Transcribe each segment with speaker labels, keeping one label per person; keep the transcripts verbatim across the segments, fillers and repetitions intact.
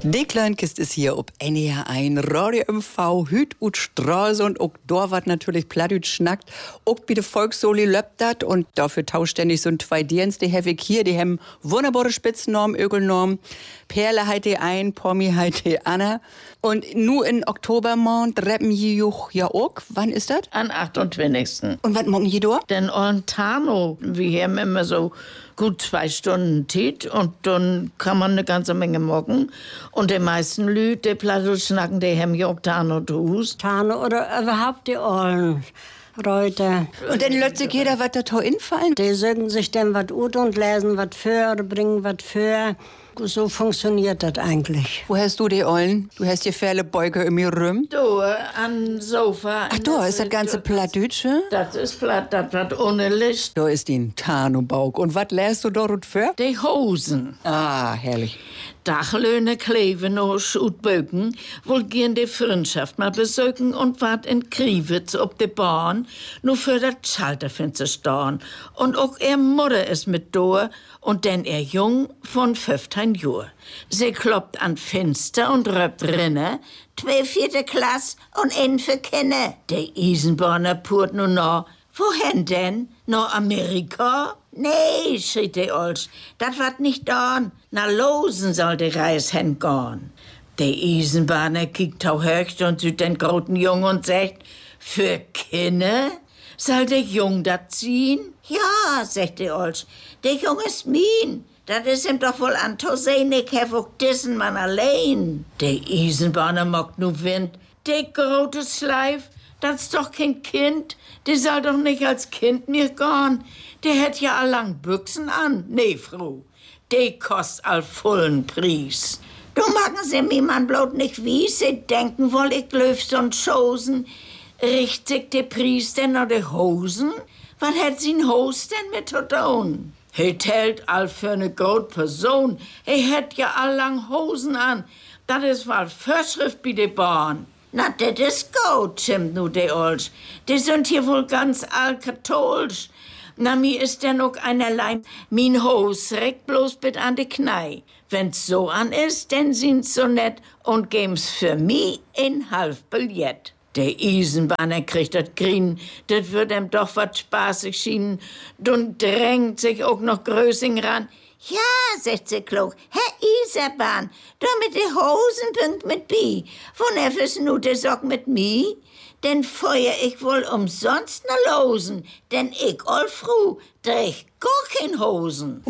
Speaker 1: Die Kleinkist ist hier ob N E R ein Radio M V, Hüt und Straße und auch da wat natürlich Plattdeutsch schnackt. Auch bei der Volkssoli löppt dat und dafür tauständig so ein zwei Dienst, die hab ich hier, die haben wunderbare Spitzennorm, Ögelnorm. Perle heit die ein, Pommi heit die Anna. Und nur in Oktobermond rappen je ja auch. Wann ist das?
Speaker 2: Am achtundzwanzigsten
Speaker 1: Und was morgen je da?
Speaker 2: Denn on Tano, wir haben immer so gut zwei Stunden Zeit und dann kann man eine ganze Menge morgen. Und die meisten Leute, die Plattdeutsch schnacken, die haben ja auch Tano zu Hus.
Speaker 3: Tano oder überhaupt die Ollen. Leute.
Speaker 1: Und dann lässt sich jeder was da infallen?
Speaker 3: Die sagen sich dann was ut und lesen was für oder bringen was für. So funktioniert das eigentlich.
Speaker 1: Wo hast du die Ollen? Du hast hier viele Beuge in mir rum.
Speaker 2: Du, an Sofa.
Speaker 1: Ach, da ist das ganze Plattdeutsche?
Speaker 2: Das ist platt, das wird ohne Licht.
Speaker 1: Da ist die Tarnobauch. Und was lässt du dort für?
Speaker 2: Die Hosen.
Speaker 1: Ah, herrlich.
Speaker 2: Dachlöhne kleven und Schutböcken, wohl gehen die Freundschaft mal besuchen und wat in Kriwitz ob de Bahn, nur für das Schalterfenster stehen. Und auch er Mutter ist mit da und denn er jung von fünfzehn Jahren. Sie kloppt an Fenster und röpt rinne, zwei vierte Klasse und ein für Kinder. Der Isenborner purt nur noch. Wohin denn? Nach Amerika? Nee, schrie die Olsch, das wat nicht dorn. Na losen soll die Reis hingehen. Der Eisenbahner kickt auch höchst und sieht den großen Jungen und sagt, für Kinder? Soll der Jung dat ziehen? Ja, sagt die Olsch, der Jung ist mien. Das ist ihm doch wohl an to sehen, ich hab auch diesen Mann allein. Der Eisenbahner mockt nu Wind. Der große Schleif, das ist doch kein Kind. Der soll doch nicht als Kind mir gehen. Der hätt ja allang Büchsen an. Nee, Frau, der kost all vollen Preis. Du machen sie mir man bloß nicht wie sie denken wohl, ich löf so'n Schosen. Richtig der Preis denn noch die Hosen? Was hätt sie in Hos denn mit zu tun? He tellt all für eine große Person. He hätt ja allang Hosen an. Das ist wohl Vorschrift bei der Bahn. Na, das ist gut, stimmt nu de Olsch. Die sind hier wohl ganz altkatholisch. Na, mir ist denn auch einerlei, min Hos reckt bloß bit an de Knei. Wenn's so an ist, denn sind's so nett und geben's für mi in halb Billett. Der Eisenbahner kriegt dat Grin, das wird ihm doch wat spaßig schienen, und drängt sich auch noch Grösing ran. Ja, sagt sie klug, Herr Eisenbahn, du mit de Hosen büngt mit bi. Wo neffes nu de Sock mit mi? Denn feuer ich wohl umsonst ne Losen, denn ich all fru dreh gar kein Hosen.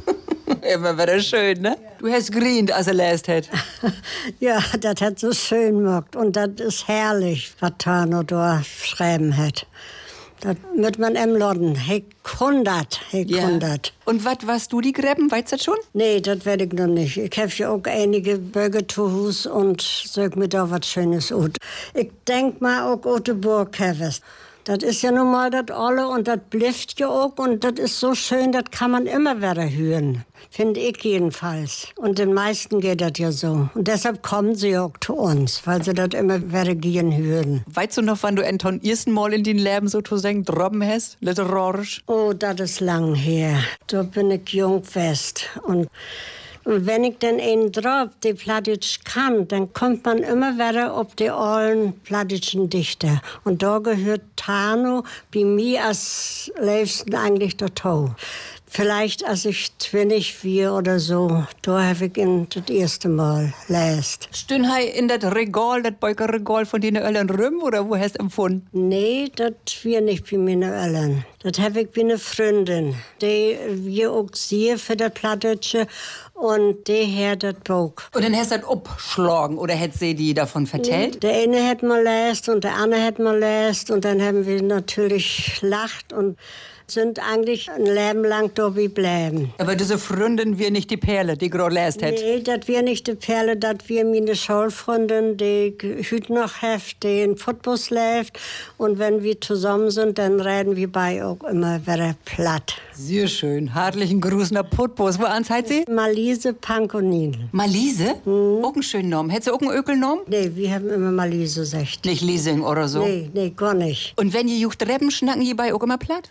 Speaker 1: Immer wieder schön, ne? Du hast grient, als er läst hat.
Speaker 3: Ja, das hat so schön gemacht. Und das ist herrlich, was Tano da schreiben hat. Das wird man im Lodden. He hundert, he hundert.
Speaker 1: Und was warst du die Gräben, weißt du das schon?
Speaker 3: Nee, das werd ich noch nicht. Ich hab ja auch einige Böge zu Hus und sag mir da was Schönes ut. Ich denk mal auch Ote Burg havest. Das ist ja nun mal das alle und das blifft ja auch und das ist so schön, das kann man immer wieder hören. Finde ich jedenfalls. Und den meisten geht das ja so. Und deshalb kommen sie auch zu uns, weil sie das immer wieder gehen hören.
Speaker 1: Weißt du noch, wann du Anton ersten Mal in den Leben so zu sagen, droben hast, literarisch?
Speaker 3: Oh, das ist lang her. Da bin ich jung fest. Und Und wenn ich dann einen drauf, die Plattdeutsch kann, dann kommt man immer wieder auf die alten plattdeutschen Dichter. Und da gehört Tano bei mir als liebsten eigentlich dazu. Vielleicht als ich zwanzig war oder so, da habe ich ihn das erste Mal läst.
Speaker 1: Stün hei in das Regal, das Beukerregal von den Öllern rum, oder wo hast du empfunden?
Speaker 3: Nee, das wir nicht bei meinen Eltern. Das habe ich bei einer Freundin, die wir auch sehr für das Plattdeutsche und die her das Buch.
Speaker 1: Und dann hast du das abgeschlagen, oder hat sie die davon vertellt?
Speaker 3: Nee, der eine hat mal läst und der andere hat mal läst und dann haben wir natürlich lacht und sind eigentlich ein Leben lang dabei bleiben.
Speaker 1: Aber diese Freundin wir nicht die Perle, die gerade läst hat?
Speaker 3: Nee, das wir nicht die Perle, das wir meine Schulfreundin, die hüt noch heft, die in Footbus läuft. Und wenn wir zusammen sind, dann reden wir bei auch immer wieder platt.
Speaker 1: Sehr schön. Herzlichen Gruß nach Putbus. Wo ans heißt sie?
Speaker 3: Malise Pankonin.
Speaker 1: Malise? Mhm. Auch einen schönen Namen. Hättest du auch einen Ökelnamen?
Speaker 3: Nee, wir haben immer Malise gesagt.
Speaker 1: Nicht Liesing oder so?
Speaker 3: Nee, nee, gar nicht.
Speaker 1: Und wenn ihr jucht Reppen schnacken, ihr bei auch immer platt?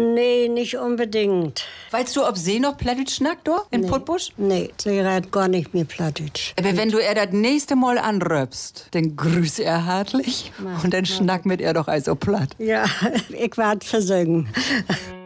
Speaker 3: Nee, nicht unbedingt.
Speaker 1: Weißt du, ob sie noch Plattdeutsch schnackt, da, in
Speaker 3: nee.
Speaker 1: Putbusch?
Speaker 3: Nee, sie redet gar nicht mehr Plattdeutsch.
Speaker 1: Aber wenn du er das nächste Mal anröpst, dann grüß er hartlich
Speaker 3: Mach,
Speaker 1: und dann
Speaker 3: mach.
Speaker 1: schnack mit er doch also platt.
Speaker 3: Ja, ich werde versögen.